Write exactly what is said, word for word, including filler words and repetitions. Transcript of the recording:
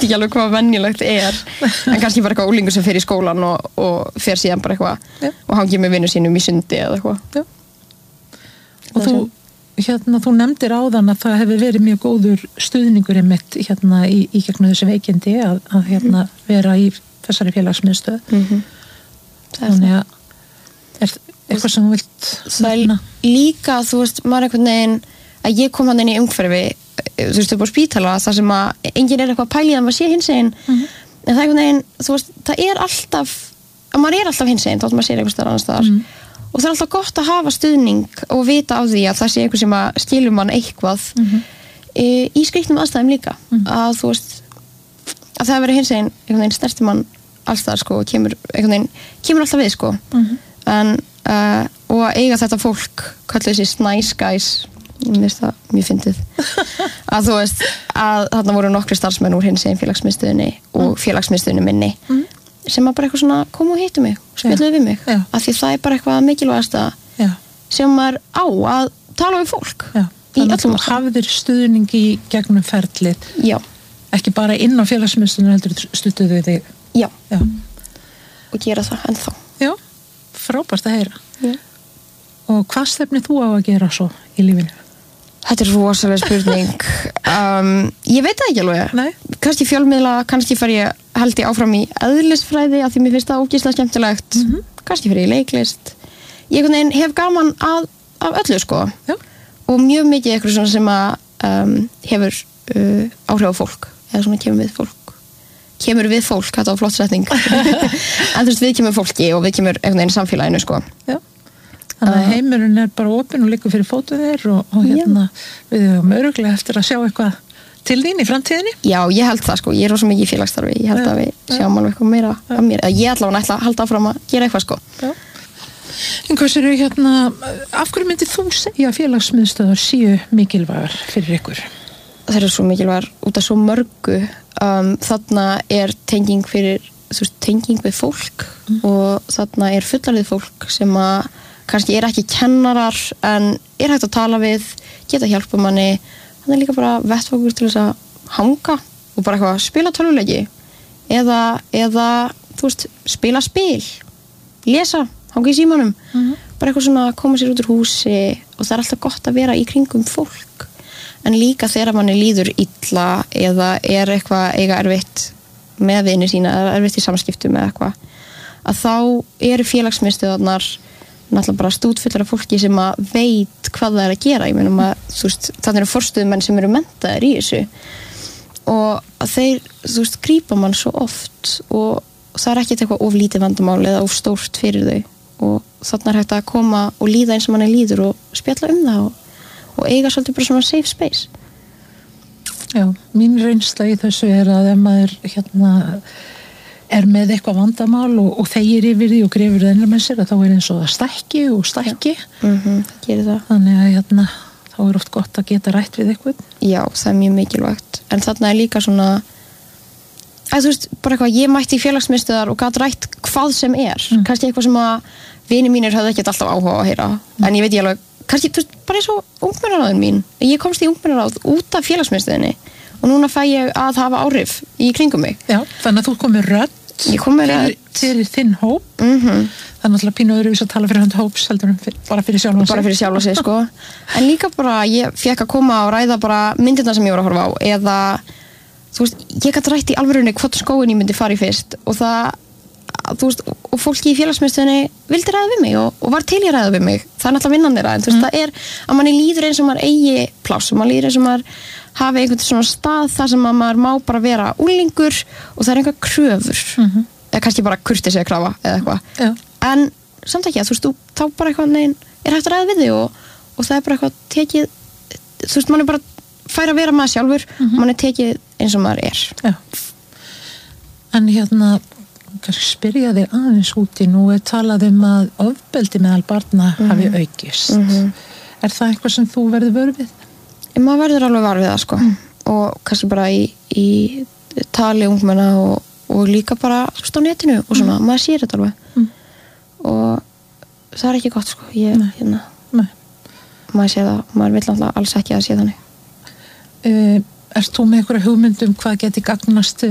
ekki alveg hvað venjulegt er en kannski bara eitthvað úlingur sem fer í skólan og, og fer síðan bara eitthvað og hangið með vinnu sínum í sundi eða eitthvað og þú, hérna, þú nefndir áðan að það hefur verið mjög góður stuðningur einmitt hérna í, í gegnum þessi veikindi að, að hérna vera í þessari félagsmiðstöð mm-hmm. þannig að er eitthvað sem þú vilt það er líka, þú veist, maður einhvern veginn að ég kom hann inn í umhverfi þú veist, upp á spítala þar sem að enginn er eitthvað pælið að maður sé hinsegin mm-hmm. en það er einhvern veginn, þú veist, það er alltaf að maður er alltaf hinsegin þótt maður sé einhvers staðar annars staðar mm-hmm. og það er alltaf gott að hafa stuðning og vita á því að það sé einhver sem að skilur mann eitthvað mm-hmm. e, í skrýtnum aðstæðum líka mm-hmm. að þú veist að það að vera hinsegin einhvern veginn snertir mann alls þar sko og kemur, einhvern veginn kemur alltaf við sko mm-hmm. en uh, og að eiga þetta fólk kallar þessi nice guys ég veist það mjög fyndið að þú veist að þarna voru nokkri starfsmenn úr hinsegin félagsmiðstöðinni og félagsmiðstöðinni minni mm. sem að bara eitthvað svona komu og hittu mig og spjalluðu við mig Já. Af því það er bara eitthvað mikilvægast að sem maður á að tala við fólk Já. Þannig að þú hafðir stuðning í gegnum ferlið Já. Ekki bara inn á félagsmiðstöðinni heldur stuðuðu þig Já. Já og gera það ennþá Já, frábært að heyra Já. Og hvað stefnir þú á að gera svo í lífinu? Þetta er rosalega spurning um, ég veit það ekki alveg Nei. kannski fjölmiðla, kannski fer ég held ég áfram í eðlisfræði af því mér finnst það ógeðslega skemmtilegt mm-hmm. kannski fer ég í leiklist ég hef gaman að, af öllu sko Já. Og mjög mikið eitthvað svona sem að um, hefur uh, áhrif á fólk eða svona kemur við fólk kemur við fólk, þetta var flott setning en þú veist við kemur fólki og við kemur einhvern veginn samfélaginu sko Já. Þannig að heimurinn er bara opinn og liggur fyrir fótu þér og, og hérna við höfum öruglega eftir að sjá eitthvað til þín í framtíðinni. Já, ég held það sko, ég er rosa mikið í félagsstarfi, ég held ja, að við ja. Sjáum alveg eitthvað meira ja. Af mér, ég ætla að ætla að halda áfram að gera eitthvað sko. Já. En hvers eru hérna, af hverju myndir þú segja að félagsmiðstöðvar séu mikilvægar fyrir ykkur? Það eru svo mikilvægar út af svo mörgu, um, þarna er tenging fyrir, þú veist, tenging við fólk mm. og þarna er fullarðið fólk sem að kannski er ekki kennarar en er hægt að tala við, geta hjálpa manni þannig líka bara vettvangur til þess að hanga og bara eitthvað spila tölvuleiki eða, eða þú veist, spila spil lesa, hanga í símanum mm-hmm. bara eitthvað svona að koma sér út úr húsi og það er alltaf gott að vera í kringum fólk en líka þegar manni líður illa eða er eitthvað eiga erfitt með vini sína eða erfitt í samskiptum eða eitthvað að þá eru félagsmiðstöðvarnar náttúrulega bara stútfullar af fólki sem að veit hvað það er að gera ég meina að þú veist, þannig eru forstöðumenn sem eru menntaðir í þessu og þeir, þú veist, grípa mann svo oft og það er ekkert eitthvað of lítið vandamál eða of stórt fyrir þau og þannig er hægt að koma og líða eins og manni líður og spjalla um það og, og eiga svolítið bara svona safe space Já, mín reynsla í þessu er að ef maður hérna er með eitthvað vandamál og, og þegir yfir því og grefur það ennur með sér að þá er eins og það stækki og stækki mm-hmm, gerir það þannig að hérna, þá er oft gott að geta rætt við eitthvað Já, það er mjög mikilvægt en þarna er líka svona að þú veist, bara eitthvað, ég mætti í félagsmiðstöðar og gat rætt hvað sem er mm. kannski eitthvað sem að vini mínir höfðu ekkert alltaf áhuga að heyra mm. en ég veit ég alveg, kannski, þú veist, bara eins og ungmennaráðin mín ég komst í ungmennaráð út af félagsmiðstöðinni og núna fæ ég að hafa áhrif í kringum mig Já, þannig að þú komir rödd Fyrir, fyrir þinn hóp mm-hmm. þannig að pínu öðruvís að tala fyrir hann hóps heldur en fyr, bara fyrir sjálfa sig bara fyrir sjálfa sig sko en líka bara ég fekk að koma og ræða bara myndirna sem ég voru að horfa á eða þú veist ég gæti rætt í alvörunni hvort skóin ég myndi fara í fyrst og það þú veist og fólki í félagsmiðstöðinni vildi ræða við mig og, og var til í að ræða við mig það er náttúrulega vinnan þeirra en þú veist mm. það er að manni líður eins og maður eigi pláss og maður líður eins og maður hafi einhvern svona stað þar sem að maður má bara vera úlingur og það er einhver kröfur mm-hmm. eða kannski bara kurteisi að krafa eða eitthvað Já. En samt ekki að þú veist þú, þá bara eitthvað neginn er hægt að ræða við þig og, og það er bara eitthvað tekið þú veist mann er bara fær að vera maður sjálfur mm-hmm. mann er tekið eins og maður er Já. En hérna kannski spyrja þig aðeins úti nú er talað um að ofbeldi meðal barna mm-hmm. hafi aukist mm-hmm. er það eitthvað sem þú verður vör við? Maður verður alveg var við það sko mm. og kannski bara í, í tali ungmenna og, og líka bara á netinu og svona, mm. maður sér þetta alveg mm. og það er ekki gott sko ég, Nei. Hérna, Nei. maður sé það, maður vill alltaf alls ekki að sé þannig uh, Erst þú með einhverja hugmynd um hvað geti gagnast